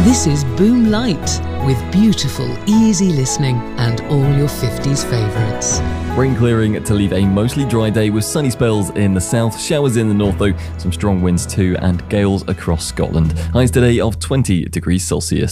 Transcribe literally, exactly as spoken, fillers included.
This is Boom Light, with beautiful, easy listening and all your fifties favourites. Rain clearing to leave a mostly dry day with sunny spells in the south, showers in the north though, some strong winds too, and gales across Scotland. Highs today of twenty degrees Celsius.